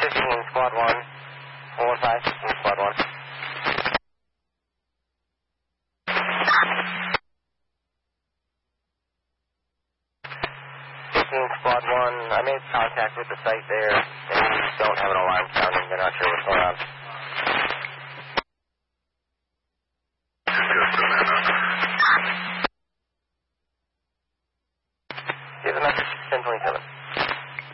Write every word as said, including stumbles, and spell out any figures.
Wing Squad one, four five, Wing Squad one. Wing Squad one, I made contact with the site there. They don't have an alarm sounding, they're not sure what's going on.